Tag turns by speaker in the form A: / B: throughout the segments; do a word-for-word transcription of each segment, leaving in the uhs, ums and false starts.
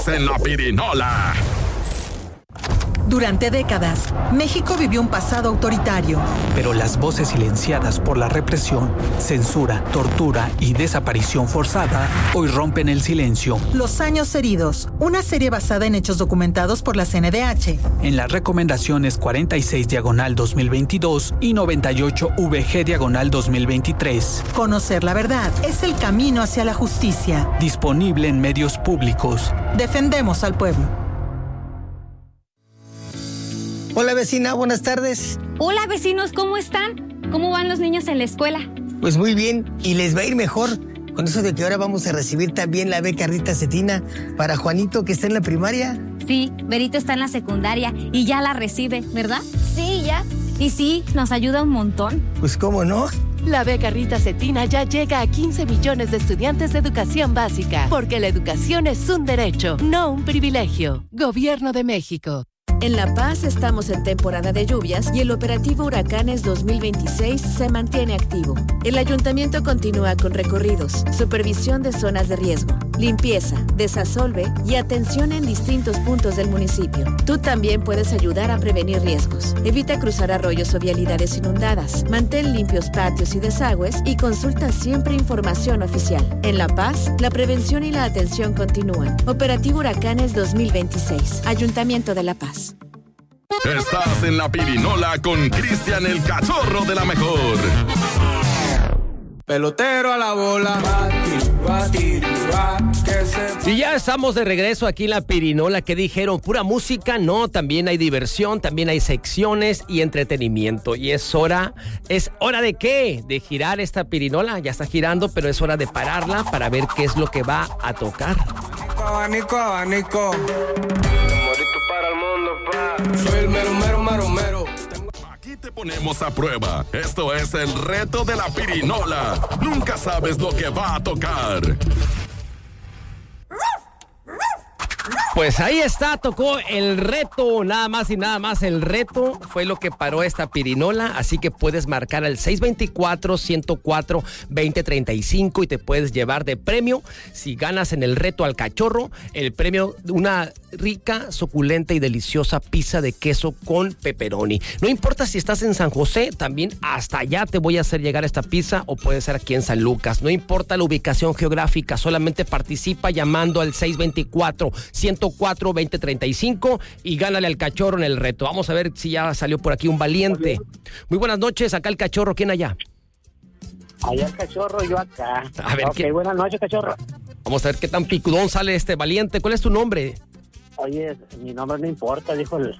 A: En la pirinola.
B: Durante décadas, México vivió un pasado autoritario.
C: Pero las voces silenciadas por la represión, censura, tortura y desaparición forzada hoy rompen el silencio.
B: Los años heridos, una serie basada en hechos documentados por la C N D H.
C: En las recomendaciones cuarenta y seis diagonal dos mil veintidós y noventa y ocho V G diagonal dos mil veintitrés.
B: Conocer la verdad es el camino hacia la justicia.
C: Disponible en medios públicos.
B: Defendemos al pueblo.
D: Hola vecina, buenas tardes.
E: Hola vecinos, ¿cómo están? ¿Cómo van los niños en la escuela?
D: Pues muy bien, y les va a ir mejor con eso de que ahora vamos a recibir también la beca Rita Cetina para Juanito, que está en la primaria.
E: Sí, Berito está en la secundaria y ya la recibe, ¿verdad?
F: Sí, ya.
E: Y sí, nos ayuda un montón.
D: Pues cómo no.
G: La beca Rita Cetina ya llega a quince millones de estudiantes de educación básica, porque la educación es un derecho, no un privilegio. Gobierno de México.
H: En La Paz estamos en temporada de lluvias y el operativo Huracanes dos mil veintiséis se mantiene activo. El ayuntamiento continúa con recorridos, supervisión de zonas de riesgo, limpieza, desasolve y atención en distintos puntos del municipio. Tú también puedes ayudar a prevenir riesgos. Evita cruzar arroyos o vialidades inundadas, mantén limpios patios y desagües y consulta siempre información oficial. En La Paz, la prevención y la atención continúan. Operativo Huracanes dos mil veintiséis. Ayuntamiento de La Paz.
A: Estás en la pirinola con Cristian el Cachorro de la Mejor.
I: Pelotero a la bola.
J: Y ya estamos de regreso aquí en la pirinola. ¿Qué dijeron? ¿Pura música? No, también hay diversión, también hay secciones y entretenimiento. Y es hora, ¿es hora de qué? De girar esta pirinola. Ya está girando, pero es hora de pararla para ver qué es lo que va a tocar.
I: Abanico, abanico. Para el mundo, pa. Soy el mero, mero, mero, mero.
A: Aquí te ponemos a prueba. Esto es el reto de la pirinola. Nunca sabes lo que va a tocar.
J: Pues ahí está, tocó el reto, nada más y nada más el reto fue lo que paró esta pirinola, así que puedes marcar al seis dos cuatro, uno cero cuatro, dos cero tres cinco y te puedes llevar de premio, si ganas en el reto al cachorro, el premio de una rica, suculenta y deliciosa pizza de queso con pepperoni. No importa si estás en San José, también hasta allá te voy a hacer llegar esta pizza o puede ser aquí en San Lucas, no importa la ubicación geográfica, solamente participa llamando al seis dos cuatro, uno cero cuatro, dos cero tres cinco y gánale al cachorro en el reto. Vamos a ver si ya salió por aquí un valiente. Muy buenas noches, acá el cachorro, ¿quién allá?
K: Allá el cachorro, yo acá.
J: A ver,
K: ok,
J: ¿qué?
K: Buenas noches, cachorro.
J: Vamos a ver qué tan picudón sale este valiente. ¿Cuál es tu nombre?
K: Oye, mi nombre no importa, dijo el,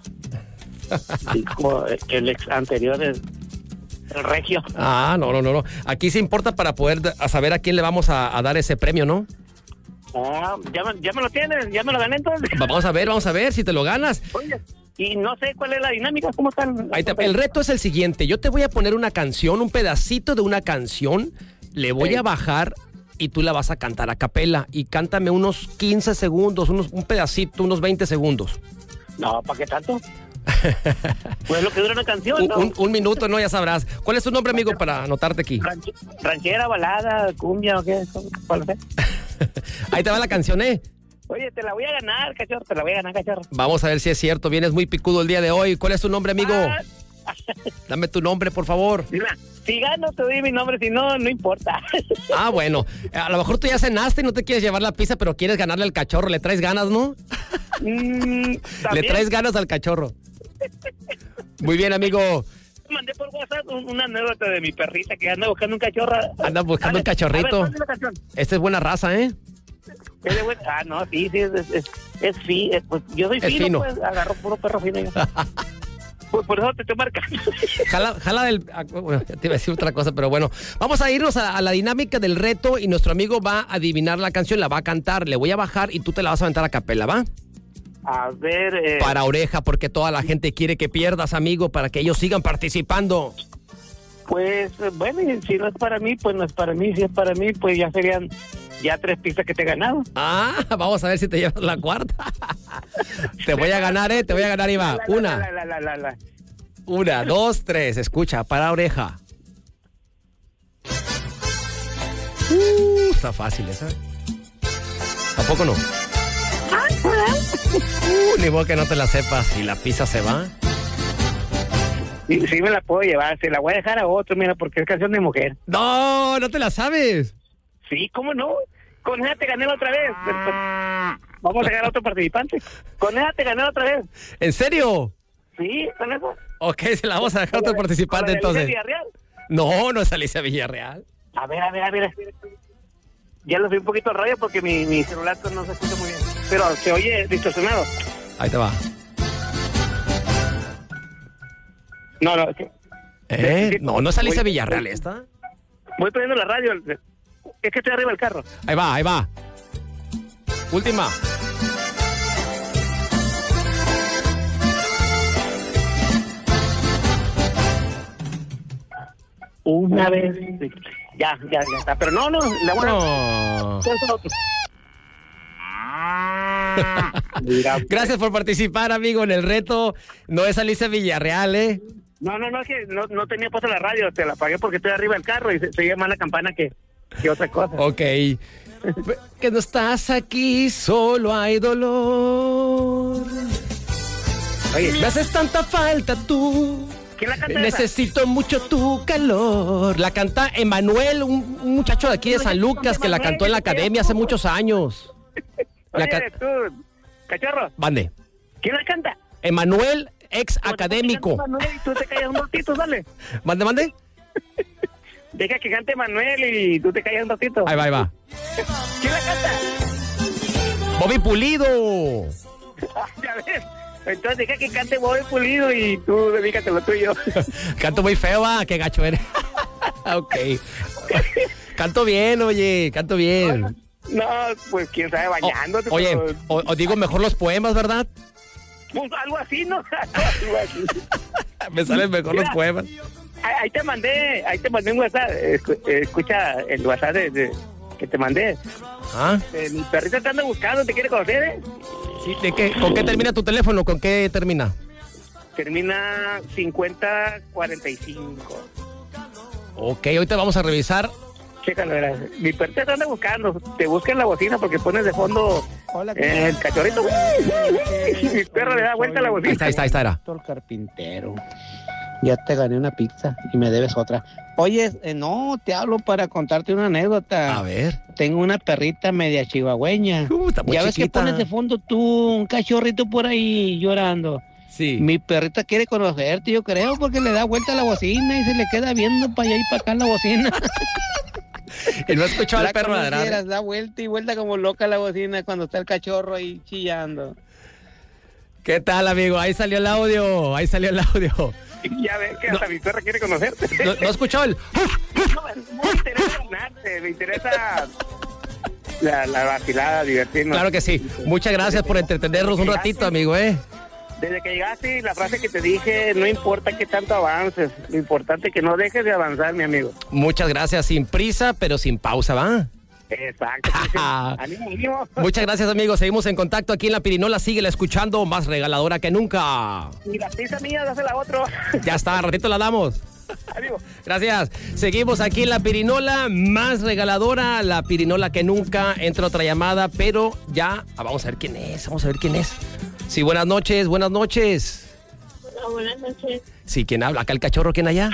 K: dijo el ex anterior, el, el regio.
J: Ah, no, no, no, no. Aquí se importa para poder a saber a quién le vamos a, a dar ese premio, ¿no?
K: Ah, ya me, ya me lo tienes, ya me lo gané entonces.
J: Vamos a ver, vamos a ver si te lo ganas.
K: Oye, y no sé cuál es la dinámica, ¿cómo están?
J: Ahí te, el reto es el siguiente, yo te voy a poner una canción, un pedacito de una canción, le voy sí. a bajar y tú la vas a cantar a capela y cántame unos quince segundos, unos, un pedacito, unos veinte segundos.
K: No, ¿para qué tanto? Pues lo que dura una canción, ¿no?
J: Un, un, un minuto, no, ya sabrás. ¿Cuál es tu nombre, amigo, para anotarte aquí?
K: Ranch, ranchera, balada, cumbia o qué, ¿cuál es?
J: Ahí te va la canción, ¿eh?
K: Oye, te la voy a ganar, cachorro, te la voy a ganar, cachorro.
J: Vamos a ver si es cierto, vienes muy picudo el día de hoy. ¿Cuál es tu nombre, amigo? Ah. Dame tu nombre, por favor.
K: Mira, si gano te doy mi nombre, si no, no importa.
J: Ah, bueno, a lo mejor tú ya cenaste y no te quieres llevar la pizza, pero quieres ganarle al cachorro, le traes ganas, ¿no?
K: Mm,
J: le traes ganas al cachorro. Muy bien, amigo.
K: Mandé por WhatsApp una anécdota de mi perrita que anda buscando un cachorro.
J: Anda buscando un cachorrito. Esta es buena raza, ¿eh?
K: Es de buena... Ah, no, sí, sí, es, es, es, es, fi, es pues, yo soy fino, fino, pues agarro puro perro fino. Por, por eso te estoy marcando.
J: Jala, jala del... Bueno, te iba a decir otra cosa, pero bueno. Vamos a irnos a, a la dinámica del reto y nuestro amigo va a adivinar la canción, la va a cantar. Le voy a bajar y tú te la vas a aventar a capela, ¿va?
K: A ver... Eh...
J: Para oreja, porque toda la gente quiere que pierdas, amigo, para que ellos sigan participando.
K: Pues, bueno, si no es para mí, pues no es para mí. Si es para mí, pues ya serían... Ya tres pistas que te he ganado.
J: Ah, vamos a ver si te llevas la cuarta. Te voy a ganar, ¿eh? Te voy a ganar, Iba. Una.
K: La, la, la, la, la.
J: Una, dos, tres. Escucha, para oreja. Uh, está fácil esa. ¿Tampoco no? Uh, ni modo que no te la sepas. Y la pizza se va.
K: Sí, sí me la puedo llevar. Se la voy a dejar a otro, mira, porque es canción de mujer.
J: No, no te la sabes.
K: Sí, ¿cómo no? Con esa te gané la otra vez. Vamos a sacar a otro participante. Con esa te gané la otra vez.
J: ¿En serio?
K: Sí, con eso.
J: Ok, se la vamos a dejar a otro participante entonces.
K: ¿Alicia Villarreal?
J: No, no es Alicia Villarreal.
K: A ver, a ver, a ver. Ya lo subí un poquito al radio porque mi, mi celular no se escucha muy bien. Pero se oye distorsionado.
J: Ahí te va.
K: No, no. ¿qué?
J: ¿Eh? No, no es Alicia Villarreal esta.
K: Voy poniendo la radio. Es que estoy arriba del carro.
J: Ahí va, ahí va. Última.
K: Una vez. Ya, ya, ya está. Pero no, no. La buena.
J: No. Gracias por participar, amigo, en el reto. No es Alicia Villarreal, ¿eh?
K: No, no, no, es que no, no tenía puesta la radio. Te la apagué porque estoy arriba del carro y se, se oye más la campana que, que otra cosa.
J: Ok. Que no estás aquí, solo hay dolor. Oye, me haces tanta falta tú.
K: ¿Quién la canta?
J: Necesito esa? Mucho tu calor. La canta Emanuel, un, un muchacho de aquí de San Lucas que la cantó en la academia hace muchos años.
K: Oye, ca- tú, cachorro.
J: Mande.
K: ¿Quién la canta?
J: Emanuel, ex académico.
K: Manuel y tú te callas un ratito, dale.
J: Mande, mande.
K: Deja que cante Manuel y tú te callas un ratito.
J: Ahí va, ahí va.
K: ¿Quién la canta?
J: Bobby Pulido.
K: Ya ves. Entonces deja que cante Bobby Pulido y tú dedícate lo tuyo.
J: Canto muy feo, va, qué gacho eres. Ok. Canto bien, oye, canto bien.
K: No, pues quién sabe, bañándote.
J: O, oye,
K: pero...
J: o, o digo mejor los poemas, ¿verdad?
K: Pues algo así, ¿no? Algo así.
J: Me salen mejor
K: Mira,
J: los poemas.
K: Ahí te mandé, ahí te mandé un WhatsApp. Escucha el WhatsApp de, de, que te mandé.
J: ¿Ah?
K: Eh, mi perrita te anda buscando, ¿te quiere conocer, eh?
J: Sí, ¿de qué? ¿Con qué termina tu teléfono? ¿Con qué termina?
K: Termina cincuenta cuarenta y cinco.
J: Ok, hoy te vamos a revisar.
K: Chécalo, verás. Mi perrita te anda buscando. Te busca en la bocina porque pones de fondo eh, el cachorrito. Mi perro le da vuelta a la bocina.
J: Ahí está, ahí está, ahí está. Era.
F: Doctor Carpintero, ya te gané una pizza y me debes otra. Oye, eh, no, te hablo para contarte una anécdota.
J: A ver.
F: Tengo una perrita media chihuahueña.
J: Uh, está muy
F: ya ves
J: chiquita.
F: que pones de fondo tú un cachorrito por ahí llorando.
J: Sí.
F: Mi perrita quiere conocerte, yo creo, porque le da vuelta a la bocina y se le queda viendo para allá y para acá en la bocina.
J: Y no escuchaba al perro ladrar.
F: Da vuelta y vuelta como loca la bocina cuando está el cachorro ahí chillando.
J: ¿Qué tal, amigo? Ahí salió el audio, ahí salió el audio.
K: Ya ves que hasta no, mi perra quiere conocerte.
J: ¿No, no escuchó el...?
K: No, me interesa ganarte, me interesa la, la vacilada, divertirnos.
J: Claro que sí. Muchas gracias por entretenernos un ratito, amigo, ¿eh?
K: Desde que llegaste, la frase que te dije, no importa qué tanto avances, lo importante es que no dejes de avanzar, mi amigo.
J: Muchas gracias, sin prisa, pero sin pausa, ¿va?
K: Exacto. Ánimo, ánimo.
J: Muchas gracias, amigos. Seguimos en contacto aquí en La Pirinola. Síguela escuchando, más regaladora que nunca.
K: Y la pizza mía, dásela a otro.
J: Ya está, ratito la damos.
K: Adiós.
J: Gracias. Seguimos aquí en La Pirinola, más regaladora, La Pirinola que nunca. Entra otra llamada, pero ya vamos a ver quién es, vamos a ver quién es. Sí, buenas noches, buenas noches.
L: Hola, buenas noches.
J: Sí, ¿quién habla? ¿Acá el cachorro? ¿Quién allá?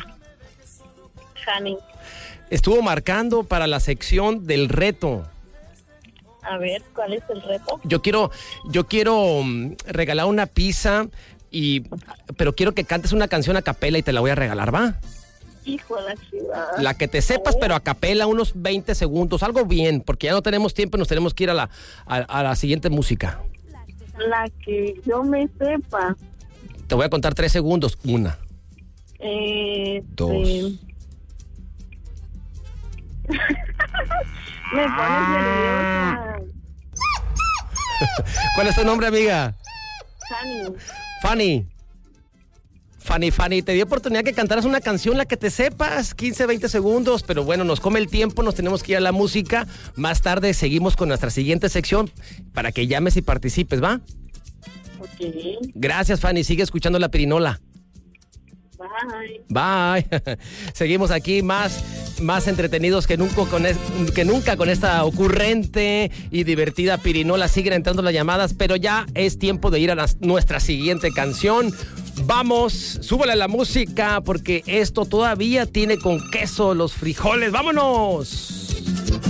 L: Fanny.
J: Estuvo marcando para la sección del reto.
L: A ver, ¿cuál es el reto?
J: Yo quiero, yo quiero um, regalar una pizza, y, pero quiero que cantes una canción a capela y te la voy a regalar, ¿va?
L: Hijo de la ciudad.
J: La que te sepas, pero a capela, unos veinte segundos, algo bien, porque ya no tenemos tiempo y nos tenemos que ir a la, a, a la siguiente música.
L: La que yo me sepa.
J: Te voy a contar tres segundos. Una.
L: Eh,
J: Dos.
L: Eh... Me pones nerviosa.
J: ¿Cuál es tu nombre, amiga?
L: Fanny.
J: Fanny. Fanny, Fanny, te di oportunidad que cantaras una canción, la que te sepas, quince, veinte segundos, pero bueno, nos come el tiempo, nos tenemos que ir a la música. Más tarde seguimos con nuestra siguiente sección para que llames y participes, ¿va?
L: Ok.
J: Gracias, Fanny, sigue escuchando La Pirinola.
L: Bye.
J: Bye. Seguimos aquí más más entretenidos que nunca con, es, que nunca con esta ocurrente y divertida pirinola. Siguen entrando las llamadas, pero ya es tiempo de ir a la, nuestra siguiente canción. Vamos, súbale la música porque esto todavía tiene con queso los frijoles. ¡Vámonos!